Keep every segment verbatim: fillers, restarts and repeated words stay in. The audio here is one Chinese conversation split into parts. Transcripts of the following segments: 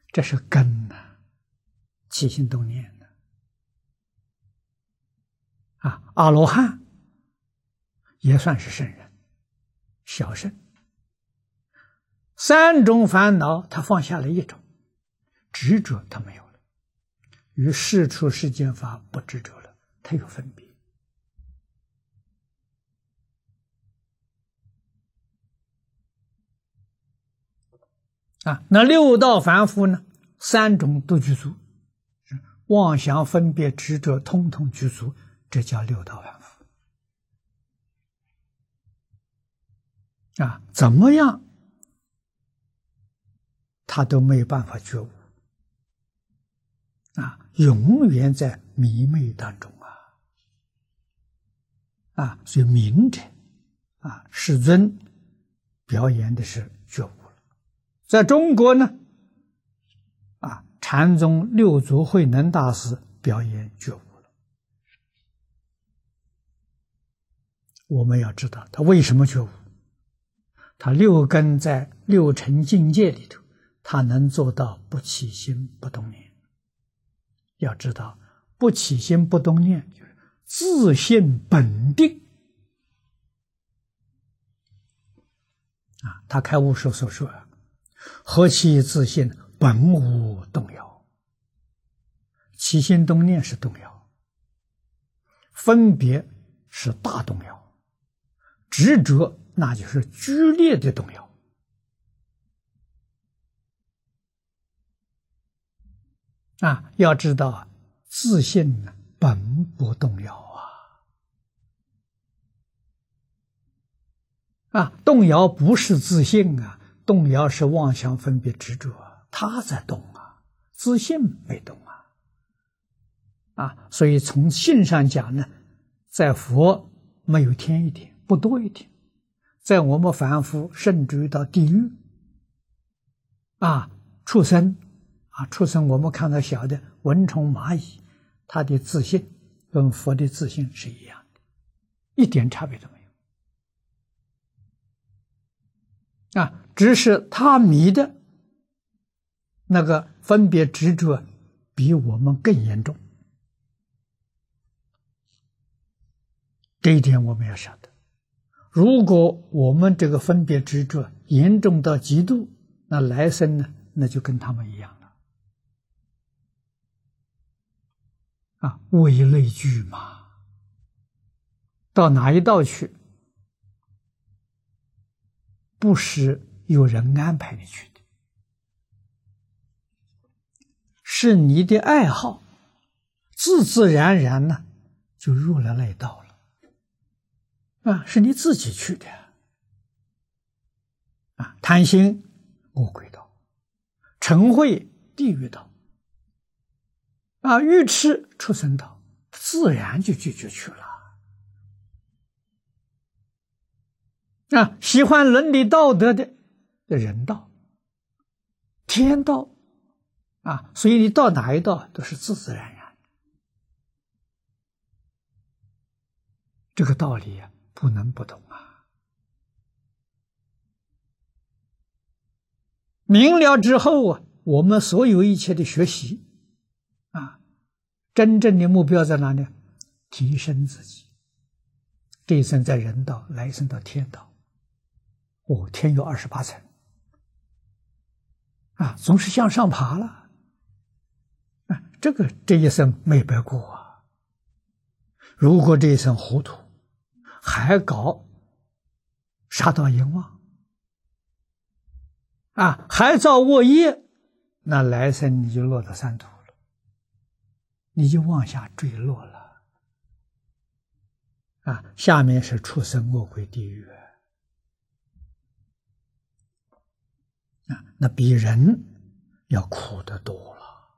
这是根呐、啊，起心动念的啊。阿罗汉也算是圣人，小圣。三种烦恼他放下了一种，执着他没有了，与世出世间法不执着了，他有分别。啊，那六道凡夫呢？三种都具足，妄想、分别、执着，通通具足，这叫六道凡夫。啊，怎么样，他都没有办法觉悟。啊，永远在迷昧当中啊！啊，所以明者啊，世尊表演的是觉悟。在中国呢，啊，禅宗六祖慧能大师表演觉悟了。我们要知道他为什么觉悟，他六根在六尘境界里头，他能做到不起心不动念。要知道，不起心不动念就是自性本定啊。他开悟时所说啊，何其自性本无动摇，起心动念是动摇，分别是大动摇，执着那就是剧烈的动摇。啊，要知道自性呢本不动摇啊！啊，动摇不是自性啊，动摇是妄想、分别、执着，它在动啊，自性没动啊！啊，所以从性上讲呢，在佛没有添一点，不多一点，在我们凡夫甚至于到地狱啊、畜生。啊，畜生我们看到小的蚊虫蚂蚁，它的自性跟佛的自性是一样的，一点差别都没有。啊，只是他迷的那个分别执着比我们更严重，这一点我们要晓得。如果我们这个分别执着严重到极度，那来生呢，那就跟他们一样。啊，为类聚嘛，到哪一道去，不是有人安排你去的，是你的爱好，自自然然呢就入了那一道了。啊，是你自己去的。啊，贪心魔鬼道，嗔恚地狱道。啊，愚痴畜生道，自然就拒绝去了。啊，喜欢伦理道德的人道、天道，啊，所以你到哪一道都是自自然然。这个道理啊，不能不懂啊。明了之后啊，我们所有一切的学习。啊，真正的目标在哪里？提升自己。这一生在人道，来一生到天道。哦，天有二十八层，啊，总是向上爬了。啊，这个这一生没白过啊。如果这一生糊涂，还搞杀盗淫妄，啊，还造恶业，那来生你就落到三途。你就往下坠落了，啊！下面是畜生、恶鬼、地狱，啊，那比人要苦得多了，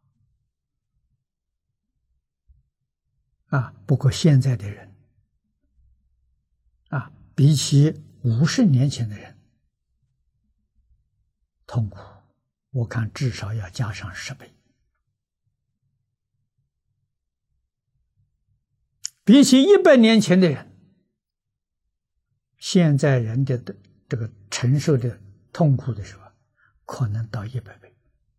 啊！不过现在的人，啊，比起五十年前的人，痛苦，我看至少要加上十倍。比起一百年前的人，现在人的这个承受的痛苦的时候，可能到一百倍。